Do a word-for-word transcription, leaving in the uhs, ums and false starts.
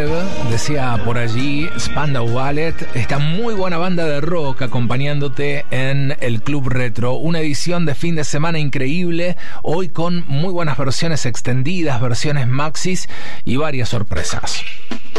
Web, decía por allí Spandau Ballet, esta muy buena banda de rock acompañándote en el Club Retro, una edición de fin de semana increíble, hoy con muy buenas versiones extendidas, versiones maxis y varias sorpresas.